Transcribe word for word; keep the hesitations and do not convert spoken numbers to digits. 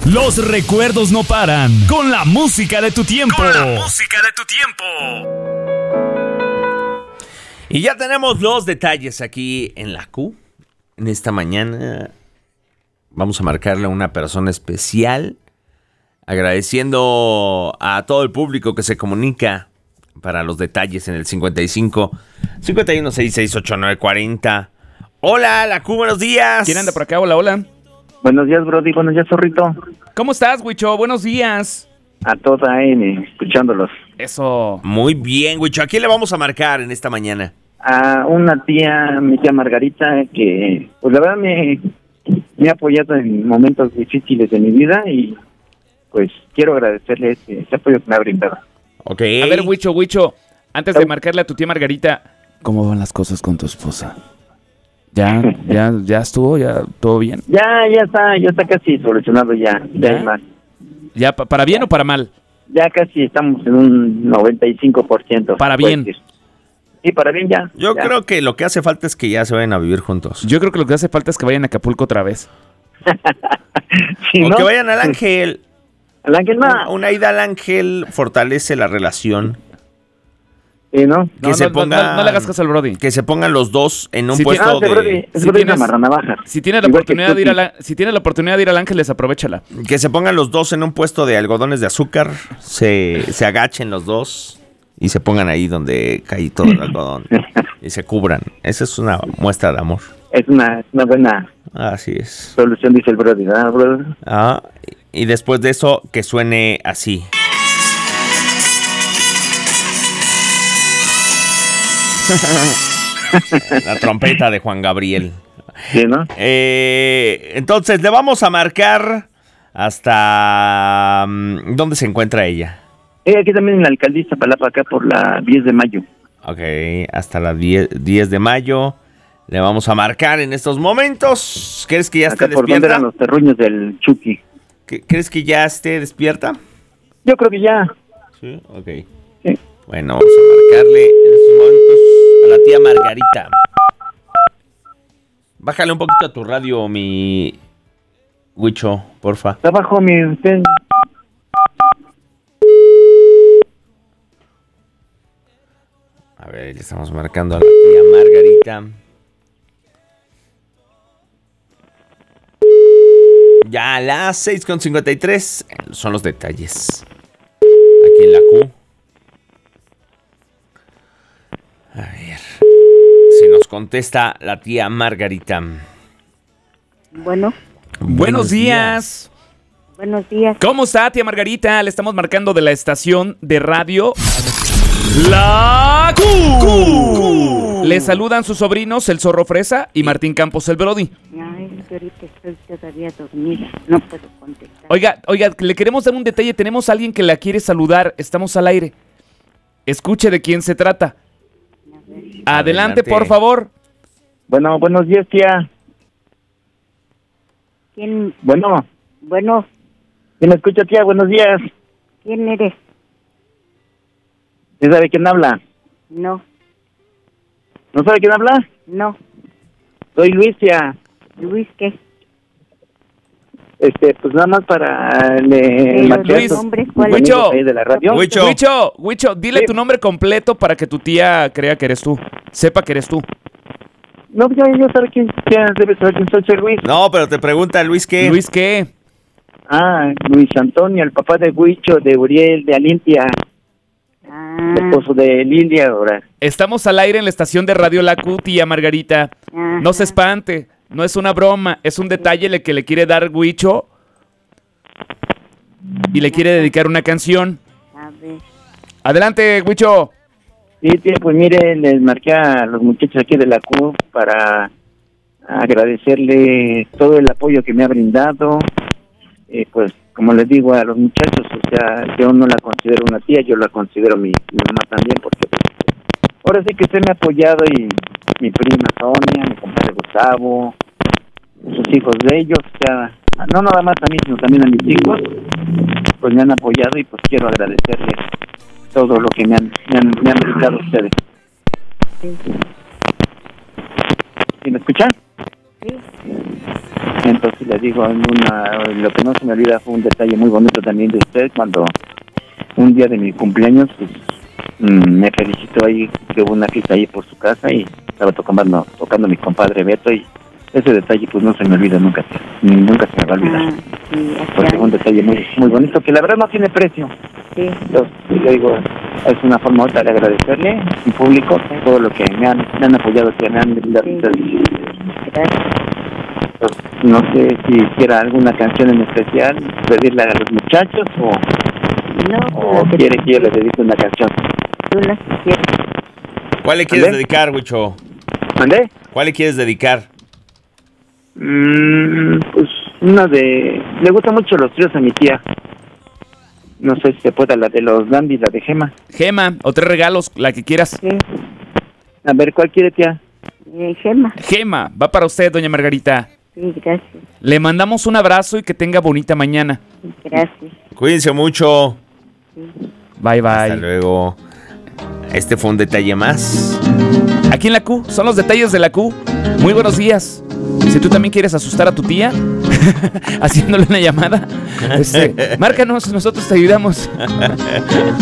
Los recuerdos no paran. Con la música de tu tiempo. Con la música de tu tiempo. Y ya tenemos los detalles aquí en la Q. En esta mañana vamos a marcarle a una persona especial, agradeciendo a todo el público que se comunica para los detalles en el cincuenta y cinco, cincuenta y uno, sesenta y seis, ochenta y nueve, cuarenta. Hola, la Q, buenos días. ¿Quién anda por acá? Hola, hola. Buenos días, Brody. Buenos días, Zorrito. ¿Cómo estás, Huicho? Buenos días. A toda N, escuchándolos. Eso. Muy bien, Huicho. ¿A quién le vamos a marcar en esta mañana? A una tía, mi tía Margarita, que pues la verdad me, me ha apoyado en momentos difíciles de mi vida y pues quiero agradecerle ese, ese apoyo que me ha brindado. Ok. A ver, Huicho, Huicho, antes de marcarle a tu tía Margarita, ¿cómo van las cosas con tu esposa? ¿Ya, ya, ya estuvo? ¿Ya todo bien? Ya, ya está, ya está casi solucionado ya. Ya, hay más. ¿Ya pa- para bien o para mal? Ya casi estamos en un noventa y cinco por ciento. Para bien. Pues, sí, para bien ya. Yo ya. creo que lo que hace falta es que ya se vayan a vivir juntos. Yo creo que lo que hace falta es que vayan a Acapulco otra vez. Sí, O ¿no? que vayan al Ángel. Al Ángel, no. Una, una ida al Ángel fortalece la relación. Sí, ¿no? Que No, se no, no, pongan, no, no le hagas caso al Brody. Que se pongan los dos en un Si puesto Ah, ese Brody, de... ese si Brody es tienes- una marranavaja. Si tienes la Igual que oportunidad de ir a Tuti. la, si tienes la oportunidad de ir al Ángeles, aprovechala. Que se pongan los dos en un puesto de algodones de azúcar, se, se agachen los dos y se pongan ahí donde cae todo el algodón y se cubran. Esa es una muestra de amor. Es una, es una buena Así es. solución, dice el Brody, ¿verdad, brother? Ah, y después de eso, que suene así. La trompeta de Juan Gabriel. Sí, ¿no? Eh, entonces, le vamos a marcar hasta... mm, ¿dónde se encuentra ella? Eh, aquí también en la alcaldía Iztapalapa, acá por la diez de mayo. Ok, hasta la diez, diez de mayo. Le vamos a marcar en estos momentos. ¿Crees que ya Acá esté por donde despierta? eran los terruños del Chucky. ¿Qué- ¿Crees que ya esté despierta? Yo creo que ya. Sí, ok. Sí. Bueno, vamos a marcarle en estos momentos a la tía Margarita. Bájale un poquito a tu radio, mi Huicho, porfa. Está abajo, mi usted. A ver, le estamos marcando a la tía Margarita. Ya a las seis con cincuenta y tres son los detalles. Aquí en la Q. A ver. Si nos contesta la tía Margarita. Bueno, Buenos días. buenos días. ¿Cómo está, tía Margarita? Le estamos marcando de la estación de radio La Q. Le saludan sus sobrinos, el Zorro Fresa y Martín Campos, el Brody. Ay, es que ahorita estoy todavía dormida, no puedo contestar. Oiga, oiga, le queremos dar un detalle. Tenemos a alguien que la quiere saludar. Estamos al aire. Escuche de quién se trata. Adelante, Adelante. por favor. Bueno, buenos días, tía. ¿Quién, Bueno, bueno, ¿quién me escucha, tía? Buenos días. quién eres? ¿Sí sabe quién habla? No, ¿No sabe quién habla? no, Soy Luis, tía. Luis, ¿qué? Este, pues nada más para le Pero marcar Luis, sus nombre, ¿cuál es? Huicho. amigos ahí de la radio. Huicho. Huicho, Huicho, dile Sí. tu nombre completo para que tu tía crea que eres tú. Sepa que eres tú. No, ya, ya sabe quién, ya debe saber quién soy, soy Luis. No, pero te pregunta Luis qué. Luis, ¿qué? Ah, Luis Antonio, el papá de Huicho, de Uriel, de Alimpia, Ah, el esposo de Lilia, ahora. Estamos al aire en la estación de radio La Q, tía Margarita. ajá. No se espante, no es una broma, es un detalle le que le quiere dar Huicho y le quiere dedicar una canción. A ver, Adelante, Huicho. Sí, tía, pues mire, les marqué a los muchachos aquí de la C U para agradecerle todo el apoyo que me ha brindado. Eh, pues, como les digo a los muchachos, o sea, yo no la considero una tía, yo la considero mi, mi mamá también, porque pues, ahora sí que usted me ha apoyado y mi prima Sonia, mi compadre Gustavo, sus hijos de ellos, o sea, no nada más a mí, sino también a mis hijos, pues me han apoyado y pues quiero agradecerles todo lo que me han, me han, me han brindado ustedes. sí. ¿Sí me escuchan? Sí. Entonces le digo, en una, lo que no se me olvida fue un detalle muy bonito también de usted, cuando un día de mi cumpleaños, pues, mm, me felicitó ahí, que hubo una fiesta ahí por su casa y estaba tocando, tocando mi compadre Beto, y ese detalle pues no se me olvida nunca, nunca se me va a olvidar. Ah, sí, Porque acá. fue un detalle muy muy bonito, que la verdad no tiene precio. Sí. Entonces, le digo, es una forma otra de agradecerle en público todo lo que me han, me han apoyado, que me han brindado. Sí. Gracias. Entonces, no sé si quiera alguna canción en especial, pedirle a los muchachos o, No, o pues, quiere que yo le dedique una canción. tú las que quieras. ¿Cuál le quieres ¿Mande? dedicar, Huicho? ¿Mandé? ¿Cuál le quieres dedicar? Mm, pues una de... Le gustan mucho los tríos a mi tía. No sé si se pueda, la de los Dandy, la de Gema. Gema, o tres regalos, la que quieras. Sí. A ver, ¿cuál quiere, tía? Eh, Gema. Gema, va para usted, doña Margarita. Sí, gracias. Le mandamos un abrazo y que tenga bonita mañana. Gracias. Cuídense mucho. Bye, Hasta bye. luego. Este fue un detalle más. Aquí en la Q, son los detalles de la Q. Muy buenos días. Si tú también quieres asustar a tu tía, haciéndole una llamada, este, márcanos, nosotros te ayudamos.